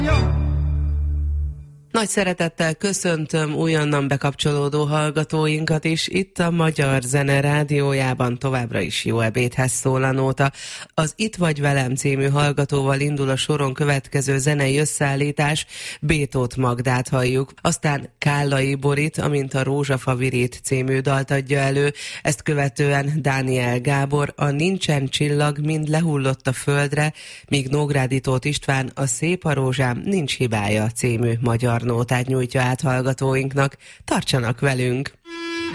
Nagy szeretettel köszöntöm újonnan bekapcsolódó hallgatóinkat is. Itt a Magyar Zene Rádiójában továbbra is jó ebédhez szól a nóta. Az Itt vagy velem című hallgatóval indul a soron következő zenei összeállítás. Bétót Magdát halljuk. Aztán Kállai Borit, amint a Rózsafa Virít című dalt adja elő. Ezt követően Dániel Gábor, a Nincsen csillag, mind lehullott a földre, míg Nógrádi Tóth István a Szép a rózsám, nincs hibája című magyar nótát nyújtja át hallgatóinknak. Tartsanak velünk!